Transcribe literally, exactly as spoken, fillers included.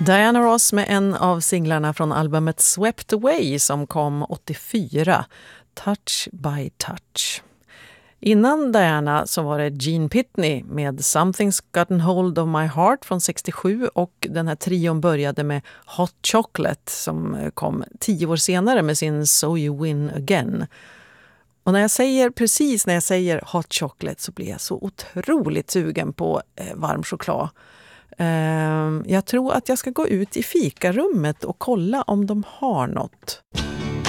Diana Ross med en av singlarna från albumet Swept Away som kom åttiofyra, Touch by Touch. Innan Diana så var det Gene Pitney med Something's Gotten Hold of My Heart från sextiosju, och den här trion började med Hot Chocolate som kom tio år senare med sin So You Win Again. Och när jag säger, precis när jag säger Hot Chocolate så blir jag så otroligt sugen på eh, varm choklad. Uh, jag tror att jag ska gå ut i fikarummet och kolla om de har något.